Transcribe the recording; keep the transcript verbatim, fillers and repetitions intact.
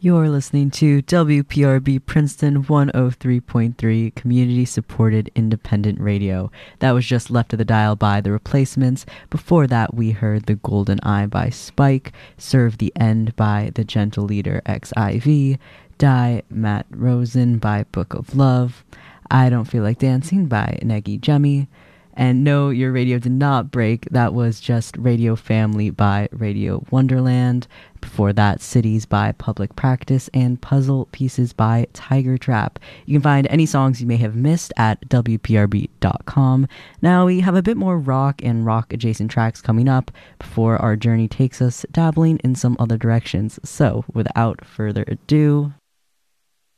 You're listening to W P R B Princeton one oh three point three community-supported independent radio. That was just Left of the Dial by The Replacements. Before that, we heard The Golden Eye by Spike, Serve the End by The Gentle Leader X I V, Die Matt Rosen by Book of Love, I Don't Feel Like Dancing by Negi Jemi, and No, Your Radio Did Not Break. That was just Radio Family by Radio Wonderland. Before that, Cities by Public Practice and Puzzle Pieces by Tiger Trap. You can find any songs you may have missed at W P R B dot com. Now we have a bit more rock and rock adjacent tracks coming up before our journey takes us dabbling in some other directions. So without further ado,